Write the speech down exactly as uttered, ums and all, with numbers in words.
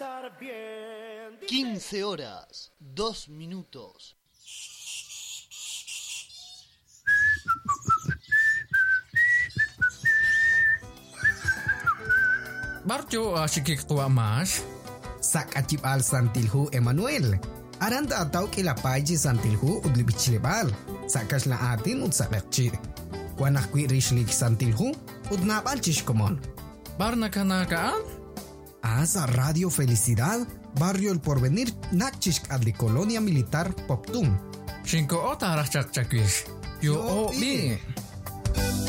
estar bien. quince horas, dos minutos. Barjo asyik tua mas. Sak acip al santilhu Emmanuel. Aranda atau kila paji santilhu udli bichlebal. Sakas la atin ud sakakci. Wanah kui rishlik santilhu ud nabal chishkomon. Bar nakanakaan? Asa Radio Felicidad, Barrio El Porvenir, nakchishk adli Colonia Militar Poptum. Shinko otarah cak cakwish. Yo Yo, o bi.